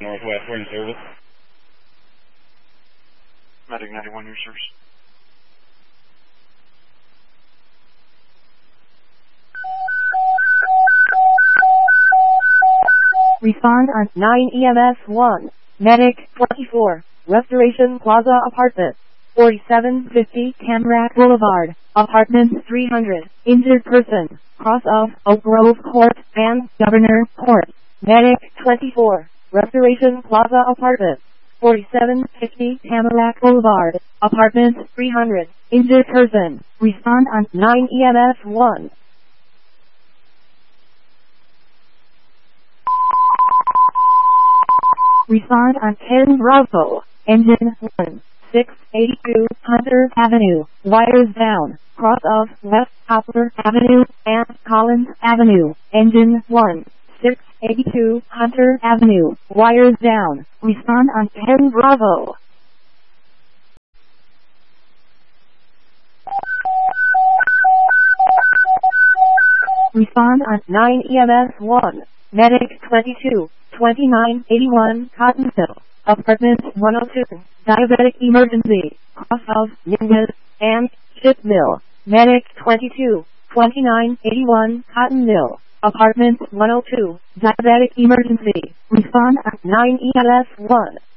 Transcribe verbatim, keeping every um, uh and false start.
Northwest, we're in service. Medic ninety-one, your service. Respond on nine E M S one. Medic twenty-four. Restoration Plaza Apartment. forty-seven fifty Tamarack Boulevard. Apartment three hundred. Injured person. Cross of Oak Grove Court and Governor Court. Medic twenty-four. Restoration Plaza Apartment. forty-seven fifty Tamarack Boulevard. Apartment three hundred. Injured person. Respond on nine E M S one. Respond on ten Bravo. Engine one. six eighty-two Hunter Avenue. Wires down. Cross of West Poplar Avenue and Collins Avenue. Engine one. six eighty-two Hunter Avenue. Wires down. Respond on ten Bravo. Respond on nine E M S one. Medic twenty-two. twenty-nine eighty-one Cottonville. Apartment one oh two. Diabetic emergency. Cross of Ninjas and Ship Mill. Medic twenty-two. twenty-nine eighty-one Cottonville. Apartment one oh two. Diabetic emergency. Respond at nine E M S one.